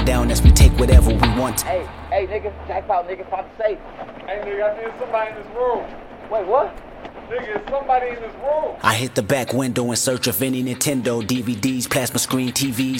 down as we take whatever we want. Hey, nigga, jackpot, nigga, pop the safe. Hey, nigga, I think somebody in this room. Wait, what? Nigga, it's somebody in this room. I hit the back window in search of any Nintendo DVDs, plasma screen TVs,